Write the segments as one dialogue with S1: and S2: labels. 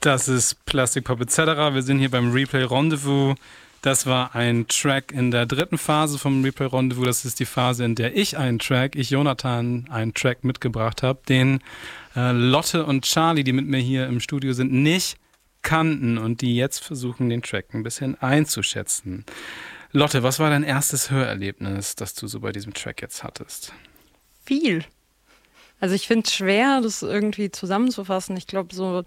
S1: Das ist Plastic Pop etc. Wir sind hier beim Replay Rendezvous. Das war ein Track in der dritten Phase vom Replay Rendezvous. Das ist die Phase, in der ich Jonathan, einen Track mitgebracht habe, den Lotte und Charlie, die mit mir hier im Studio sind, nicht kannten und die jetzt versuchen, den Track ein bisschen einzuschätzen. Lotte, was war dein erstes Hörerlebnis, das du so bei diesem Track jetzt hattest?
S2: Viel. Also ich finde es schwer, das irgendwie zusammenzufassen. Ich glaube so,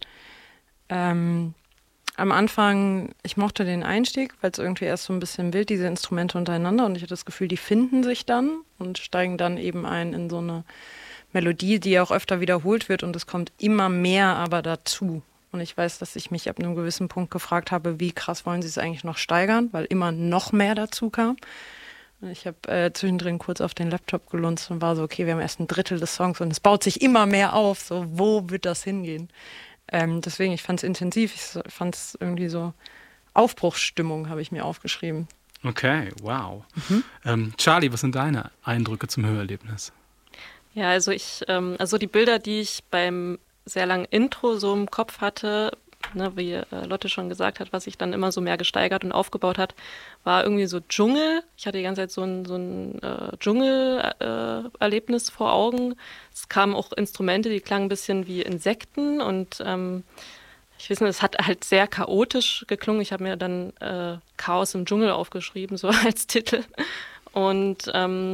S2: am Anfang, ich mochte den Einstieg, weil es irgendwie erst so ein bisschen wild, diese Instrumente untereinander, und ich hatte das Gefühl, die finden sich dann und steigen dann eben ein in so eine Melodie, die auch öfter wiederholt wird, und es kommt immer mehr aber dazu. Und ich weiß, dass ich mich ab einem gewissen Punkt gefragt habe, wie krass wollen sie es eigentlich noch steigern, weil immer noch mehr dazu kam. Und ich habe zwischendrin kurz auf den Laptop gelunzt und war so, okay, wir haben erst ein Drittel des Songs und es baut sich immer mehr auf, so wo wird das hingehen? Deswegen, ich fand es intensiv, ich fand es irgendwie so Aufbruchsstimmung, habe ich mir aufgeschrieben.
S1: Okay, wow. Charlie, was sind deine Eindrücke zum Hörerlebnis?
S3: Ja, also also die Bilder, die ich beim sehr langen Intro so im Kopf hatte, ne, wie Lotte schon gesagt hat, was sich dann immer so mehr gesteigert und aufgebaut hat, war irgendwie so Dschungel. Ich hatte die ganze Zeit so ein Dschungel-Erlebnis vor Augen. Es kamen auch Instrumente, die klangen ein bisschen wie Insekten und ich weiß nicht, es hat halt sehr chaotisch geklungen. Ich habe mir dann Chaos im Dschungel aufgeschrieben, so als Titel. Und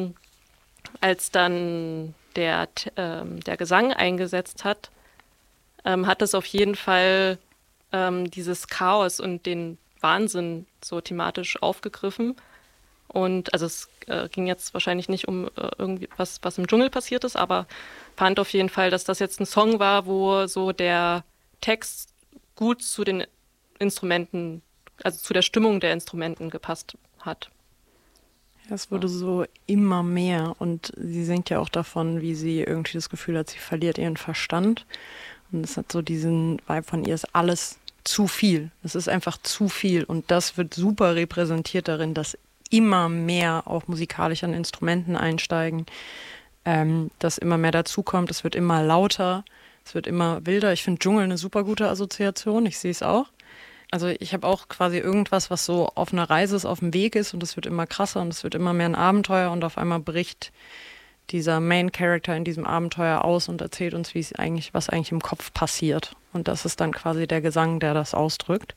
S3: als dann der Gesang eingesetzt hat, hat es auf jeden Fall dieses Chaos und den Wahnsinn so thematisch aufgegriffen. Und also es ging jetzt wahrscheinlich nicht um irgendwie was im Dschungel passiert ist, aber fand auf jeden Fall, dass das jetzt ein Song war, wo so der Text gut zu den Instrumenten, also zu der Stimmung der Instrumenten gepasst hat.
S2: Ja, es wurde so immer mehr, und sie singt ja auch davon, wie sie irgendwie das Gefühl hat, sie verliert ihren Verstand. Und es hat so diesen Vibe von ihr, ist alles zu viel. Es ist einfach zu viel, und das wird super repräsentiert darin, dass immer mehr auch musikalisch an Instrumenten einsteigen, dass immer mehr dazukommt, es wird immer lauter, es wird immer wilder. Ich finde Dschungel eine super gute Assoziation, ich sehe es auch. Also ich habe auch quasi irgendwas, was so auf einer Reise ist, auf dem Weg ist, und es wird immer krasser und es wird immer mehr ein Abenteuer, und auf einmal bricht dieser Main Character in diesem Abenteuer aus und erzählt uns, was eigentlich im Kopf passiert. Und das ist dann quasi der Gesang, der das ausdrückt.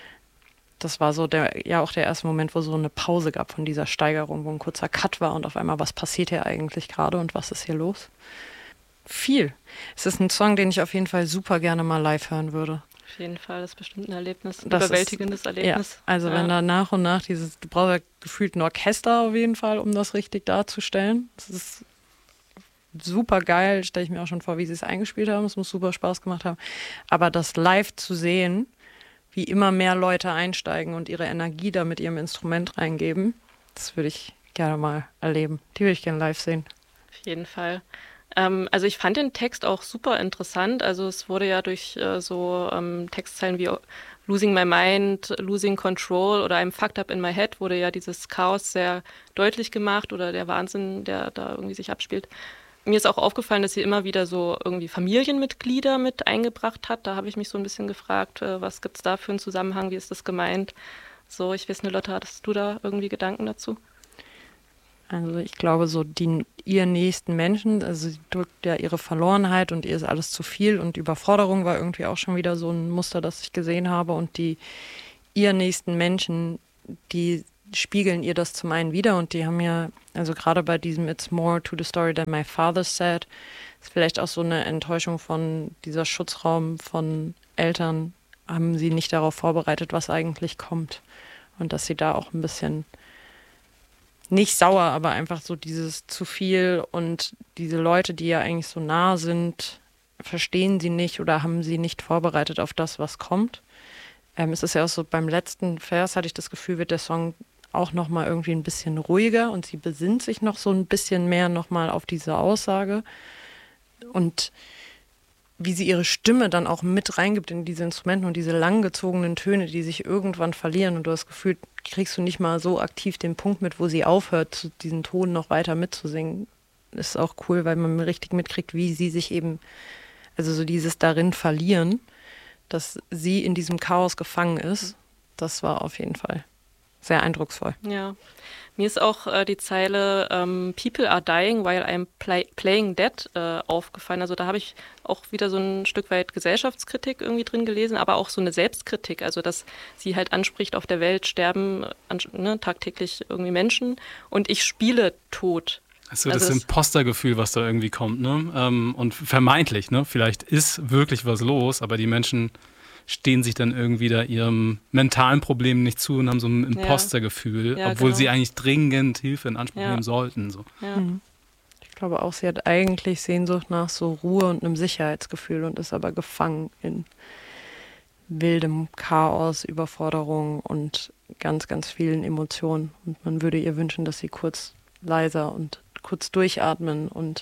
S2: Das war so auch der erste Moment, wo so eine Pause gab von dieser Steigerung, wo ein kurzer Cut war und auf einmal, was passiert hier eigentlich gerade und was ist hier los? Viel. Es ist ein Song, den ich auf jeden Fall super gerne mal live hören würde.
S3: Auf jeden Fall, das ist bestimmt ein Erlebnis, ein überwältigendes Erlebnis.
S2: Ja, also wenn da nach und nach du brauchst ja gefühlt ein Orchester auf jeden Fall, um das richtig darzustellen. Das ist super geil, stelle ich mir auch schon vor, wie sie es eingespielt haben. Es muss super Spaß gemacht haben. Aber das live zu sehen, wie immer mehr Leute einsteigen und ihre Energie da mit ihrem Instrument reingeben, das würde ich gerne mal erleben. Die würde ich gerne live sehen.
S3: Auf jeden Fall. Also ich fand den Text auch super interessant. Also es wurde ja durch Textzeilen wie Losing My Mind, Losing Control oder I'm Fucked Up in My Head wurde ja dieses Chaos sehr deutlich gemacht oder der Wahnsinn, der da irgendwie sich abspielt. Mir ist auch aufgefallen, dass sie immer wieder so irgendwie Familienmitglieder mit eingebracht hat. Da habe ich mich so ein bisschen gefragt, was gibt es da für einen Zusammenhang, wie ist das gemeint? So, ich weiß nicht, Lotte, hattest du da irgendwie Gedanken dazu?
S2: Also ich glaube, so ihr nächsten Menschen, also sie drückt ja ihre Verlorenheit und ihr ist alles zu viel, und Überforderung war irgendwie auch schon wieder so ein Muster, das ich gesehen habe, und ihr nächsten Menschen, die spiegeln ihr das zum einen wieder, und die haben ja, also gerade bei diesem It's more to the story than my father said, ist vielleicht auch so eine Enttäuschung von dieser Schutzraum von Eltern, haben sie nicht darauf vorbereitet, was eigentlich kommt, und dass sie da auch ein bisschen nicht sauer, aber einfach so dieses zu viel, und diese Leute, die ja eigentlich so nah sind, verstehen sie nicht oder haben sie nicht vorbereitet auf das, was kommt. Es ist ja auch so, beim letzten Vers hatte ich das Gefühl, wird der Song auch nochmal irgendwie ein bisschen ruhiger, und sie besinnt sich noch so ein bisschen mehr nochmal auf diese Aussage, und wie sie ihre Stimme dann auch mit reingibt in diese Instrumente und diese langgezogenen Töne, die sich irgendwann verlieren, und du hast das Gefühl, kriegst du nicht mal so aktiv den Punkt mit, wo sie aufhört, diesen Ton noch weiter mitzusingen. Das ist auch cool, weil man richtig mitkriegt, wie sie sich eben, also so dieses darin verlieren, dass sie in diesem Chaos gefangen ist, das war auf jeden Fall sehr eindrucksvoll.
S3: Ja, mir ist auch die Zeile People are dying while I'm playing dead aufgefallen. Also da habe ich auch wieder so ein Stück weit Gesellschaftskritik irgendwie drin gelesen, aber auch so eine Selbstkritik. Also dass sie halt anspricht, auf der Welt sterben tagtäglich irgendwie Menschen und ich spiele tot.
S1: Also das Impostergefühl, was da irgendwie kommt, ne? Und vermeintlich, ne? Vielleicht ist wirklich was los, aber die Menschen stehen sich dann irgendwie da ihrem mentalen Problem nicht zu und haben so ein Impostergefühl, obwohl sie eigentlich dringend Hilfe in Anspruch nehmen sollten. So.
S3: Ja.
S2: Ich glaube auch, sie hat eigentlich Sehnsucht nach so Ruhe und einem Sicherheitsgefühl und ist aber gefangen in wildem Chaos, Überforderung und ganz, ganz vielen Emotionen. Und man würde ihr wünschen, dass sie kurz leiser und kurz durchatmen und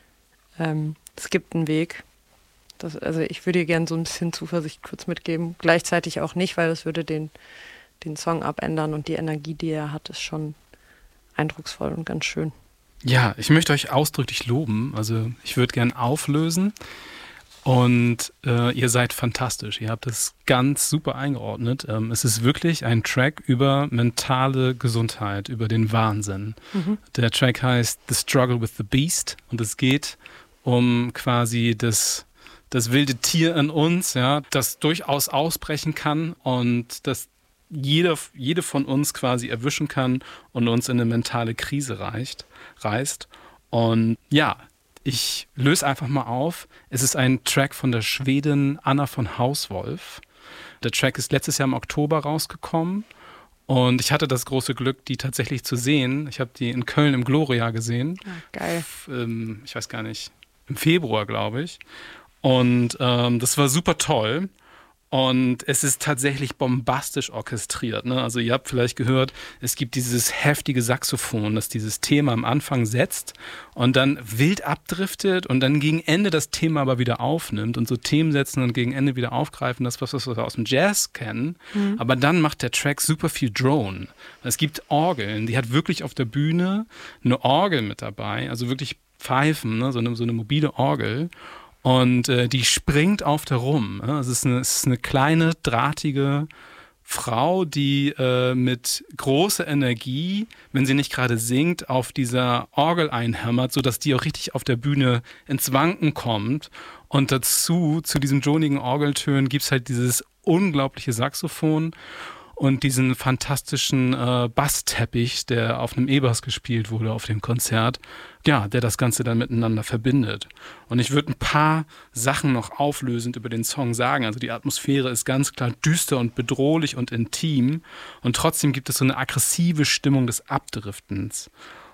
S2: es gibt einen Weg. Also ich würde ihr gerne so ein bisschen Zuversicht kurz mitgeben. Gleichzeitig auch nicht, weil das würde den Song abändern und die Energie, die er hat, ist schon eindrucksvoll und ganz schön.
S1: Ja, ich möchte euch ausdrücklich loben. Also ich würde gern auflösen und ihr seid fantastisch. Ihr habt das ganz super eingeordnet. Es ist wirklich ein Track über mentale Gesundheit, über den Wahnsinn. Der Track heißt The Struggle with the Beast und es geht um quasi das wilde Tier in uns, ja, das durchaus ausbrechen kann und das jede von uns quasi erwischen kann und uns in eine mentale Krise reißt. Und ja, ich löse einfach mal auf. Es ist ein Track von der Schwedin Anna von Hauswolf. Der Track ist letztes Jahr im Oktober rausgekommen und ich hatte das große Glück, die tatsächlich zu sehen. Ich habe die in Köln im Gloria gesehen.
S2: Ja, geil.
S1: Ich weiß gar nicht, im Februar, glaube ich. Und das war super toll. Und es ist tatsächlich bombastisch orchestriert. Ne? Also ihr habt vielleicht gehört, es gibt dieses heftige Saxophon, das dieses Thema am Anfang setzt und dann wild abdriftet und dann gegen Ende das Thema aber wieder aufnimmt und so Themen setzen und gegen Ende wieder aufgreifen, das was wir aus dem Jazz kennen. Aber dann macht der Track super viel Drone. Es gibt Orgeln, die hat wirklich auf der Bühne eine Orgel mit dabei, also wirklich Pfeifen, ne? so eine mobile Orgel. Und die springt auf der rum. Es ist eine kleine, drahtige Frau, die mit großer Energie, wenn sie nicht gerade singt, auf dieser Orgel einhämmert, sodass die auch richtig auf der Bühne ins Wanken kommt. Und dazu, zu diesen dronigen Orgeltönen, gibt es halt dieses unglaubliche Saxophon und diesen fantastischen Bassteppich, der auf einem E-Bass gespielt wurde auf dem Konzert, ja, der das Ganze dann miteinander verbindet. Und ich würde ein paar Sachen noch auflösend über den Song sagen. Also die Atmosphäre ist ganz klar düster und bedrohlich und intim und trotzdem gibt es so eine aggressive Stimmung des Abdriftens.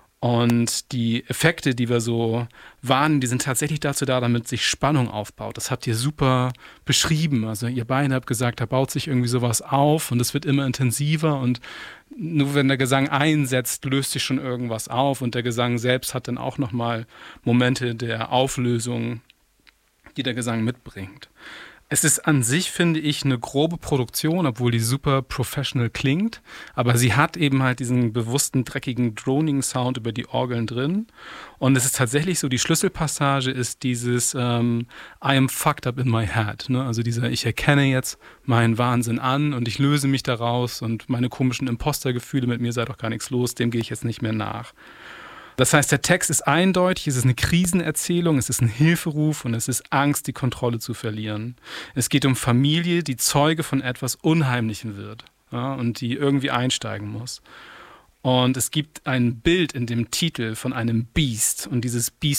S1: Und die Effekte, die wir so wahrnehmen, die sind tatsächlich dazu da, damit sich Spannung aufbaut. Das habt ihr super beschrieben. Also ihr beide habt gesagt, da baut sich irgendwie sowas auf und es wird immer intensiver und nur wenn der Gesang einsetzt, löst sich schon irgendwas auf und der Gesang selbst hat dann auch nochmal Momente der Auflösung, die der Gesang mitbringt. Es ist an sich, finde ich, eine grobe Produktion, obwohl die super professional klingt. Aber sie hat eben halt diesen bewussten, dreckigen Droning-Sound über die Orgeln drin. Und es ist tatsächlich so, die Schlüsselpassage ist dieses I am fucked up in my head. Ne? Also dieser, ich erkenne jetzt meinen Wahnsinn an und ich löse mich daraus und meine komischen Impostergefühle, mit mir sei doch gar nichts los, dem gehe ich jetzt nicht mehr nach. Das heißt, der Text ist eindeutig, es ist eine Krisenerzählung, es ist ein Hilferuf und es ist Angst, die Kontrolle zu verlieren. Es geht um Familie, die Zeuge von etwas Unheimlichem wird, ja, und die irgendwie einsteigen muss. Und es gibt ein Bild in dem Titel von einem Biest und dieses Biest